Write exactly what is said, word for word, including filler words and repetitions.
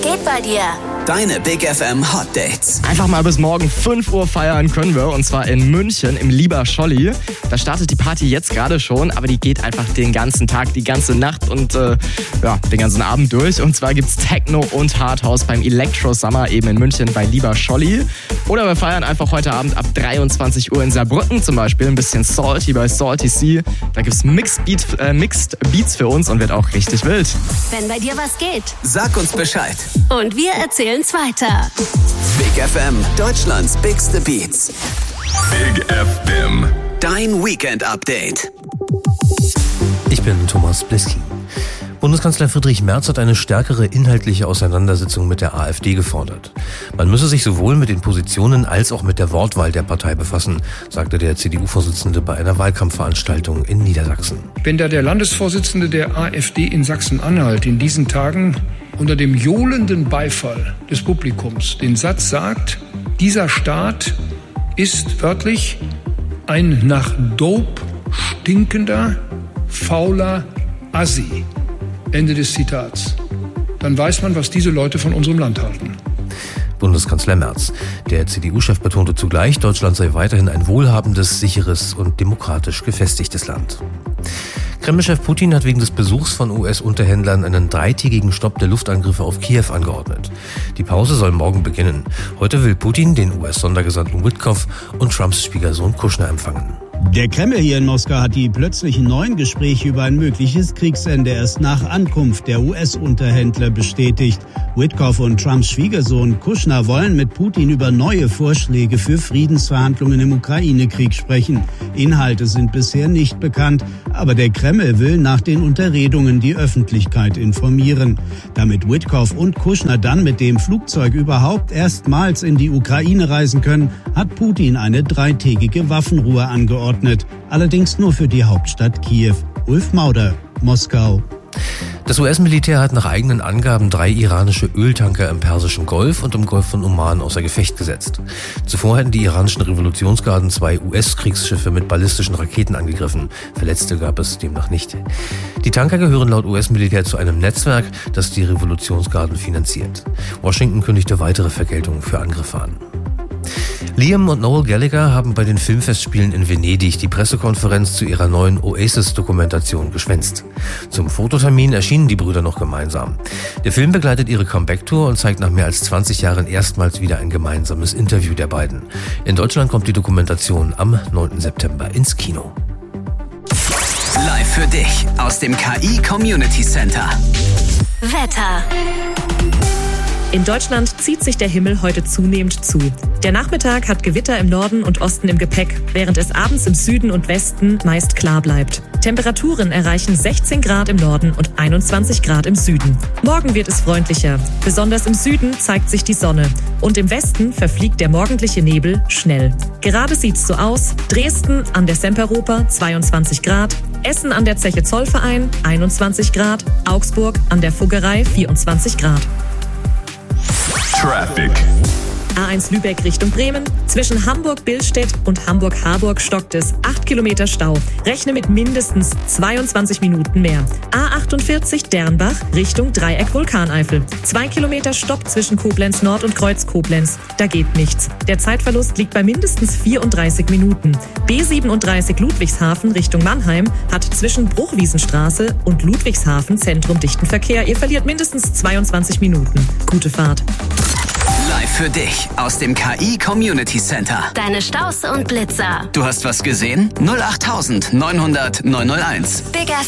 geht bei dir? Deine Big F M Hot Dates. Einfach mal bis morgen fünf Uhr feiern können wir, und zwar in München im Lieber Scholli. Da startet die Party jetzt gerade schon, aber die geht einfach den ganzen Tag, die ganze Nacht und äh, ja, den ganzen Abend durch. Und zwar gibt's Techno und Hardhouse beim Electro Summer eben in München bei Lieber Scholli. Oder wir feiern einfach heute Abend ab dreiundzwanzig Uhr in Saarbrücken zum Beispiel ein bisschen Salty bei Salty Sea. Da gibt's Mixed, Beat, äh, Mixed Beats für uns und wird auch richtig wild. Wenn bei dir was geht, Sag uns Bescheid. und wir erzählen's weiter. Big F M, Deutschlands bigste Beats. Big F M. Dein Weekend-Update. Ich bin Thomas Bliski. Bundeskanzler Friedrich Merz hat eine stärkere inhaltliche Auseinandersetzung mit der AfD gefordert. Man müsse sich sowohl mit den Positionen als auch mit der Wortwahl der Partei befassen, sagte der C D U-Vorsitzende bei einer Wahlkampfveranstaltung in Niedersachsen. Wenn da der Landesvorsitzende der AfD in Sachsen-Anhalt in diesen Tagen unter dem johlenden Beifall des Publikums den Satz sagt, dieser Staat ist wörtlich ein nach Dope stinkender, fauler Assi. Ende des Zitats. Dann weiß man, was diese Leute von unserem Land halten. Bundeskanzler Merz. Der C D U-Chef betonte zugleich, Deutschland sei weiterhin ein wohlhabendes, sicheres und demokratisch gefestigtes Land. Kreml-Chef Putin hat wegen des Besuchs von U S-Unterhändlern einen dreitägigen Stopp der Luftangriffe auf Kiew angeordnet. Die Pause soll morgen beginnen. Heute will Putin den U S-Sondergesandten Witkoff und Trumps Schwiegersohn Kushner empfangen. Der Kreml hier in Moskau hat die plötzlichen neuen Gespräche über ein mögliches Kriegsende erst nach Ankunft der U S-Unterhändler bestätigt. Witkoff und Trumps Schwiegersohn Kushner wollen mit Putin über neue Vorschläge für Friedensverhandlungen im Ukraine-Krieg sprechen. Inhalte sind bisher nicht bekannt, aber der Kreml will nach den Unterredungen die Öffentlichkeit informieren. Damit Witkoff und Kushner dann mit dem Flugzeug überhaupt erstmals in die Ukraine reisen können, hat Putin eine dreitägige Waffenruhe angeordnet. Allerdings nur für die Hauptstadt Kiew. Ulf Mauder, Moskau. Das U S-Militär hat nach eigenen Angaben drei iranische Öltanker im Persischen Golf und im Golf von Oman außer Gefecht gesetzt. Zuvor hätten die iranischen Revolutionsgarden zwei U S-Kriegsschiffe mit ballistischen Raketen angegriffen. Verletzte gab es demnach nicht. Die Tanker gehören laut U S-Militär zu einem Netzwerk, das die Revolutionsgarden finanziert. Washington kündigte weitere Vergeltungen für Angriffe an. Liam und Noel Gallagher haben bei den Filmfestspielen in Venedig die Pressekonferenz zu ihrer neuen Oasis-Dokumentation geschwänzt. Zum Fototermin erschienen die Brüder noch gemeinsam. Der Film begleitet ihre Comeback-Tour und zeigt nach mehr als zwanzig Jahren erstmals wieder ein gemeinsames Interview der beiden. In Deutschland kommt die Dokumentation am neunten September ins Kino. Live für dich aus dem K I Community Center. Wetter. In Deutschland zieht sich der Himmel heute zunehmend zu. Der Nachmittag hat Gewitter im Norden und Osten im Gepäck, während es abends im Süden und Westen meist klar bleibt. Temperaturen erreichen sechzehn Grad im Norden und einundzwanzig Grad im Süden. Morgen wird es freundlicher. Besonders im Süden zeigt sich die Sonne. Und im Westen verfliegt der morgendliche Nebel schnell. Gerade sieht's so aus. Dresden an der Semperoper zweiundzwanzig Grad. Essen an der Zeche Zollverein einundzwanzig Grad. Augsburg an der Fuggerei vierundzwanzig Grad. Traffic. A eins Lübeck Richtung Bremen. Zwischen Hamburg-Billstedt und Hamburg-Harburg stockt es. acht Kilometer Stau. Rechne mit mindestens zweiundzwanzig Minuten mehr. A achtundvierzig Dernbach Richtung Dreieck Vulkaneifel. zwei Kilometer Stopp zwischen Koblenz Nord und Kreuz Koblenz. Da geht nichts. Der Zeitverlust liegt bei mindestens vierunddreißig Minuten. B siebenunddreißig Ludwigshafen Richtung Mannheim hat zwischen Bruchwiesenstraße und Ludwigshafen Zentrum dichten Verkehr. Ihr verliert mindestens zweiundzwanzig Minuten. Gute Fahrt. Live für dich aus dem K I Community Center. Deine Staus und Blitzer. Du hast was gesehen? null acht neunhundert neunhunderteins. Big F